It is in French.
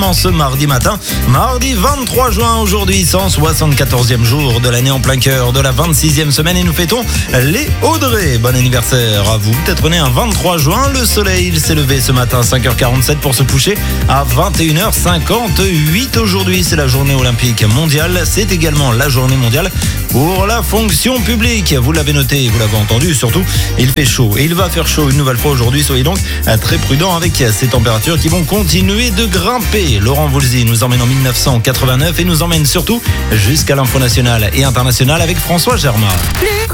Ce mardi matin, mardi 23 juin aujourd'hui, 174e jour de l'année en plein cœur de la 26e semaine et nous fêtons les Audrey. Bon anniversaire à vous, peut-être né un 23 juin, le soleil il s'est levé ce matin à 5h47 pour se coucher à 21h58. Aujourd'hui c'est la journée olympique mondiale, c'est également la journée mondiale pour la fonction publique. Vous l'avez noté, vous l'avez entendu, surtout il fait chaud et il va faire chaud une nouvelle fois aujourd'hui, soyez donc très prudents avec ces températures qui vont continuer de grimper. Laurent Voulzy nous emmène en 1989 et nous emmène surtout jusqu'à l'info nationale et internationale avec François Germain.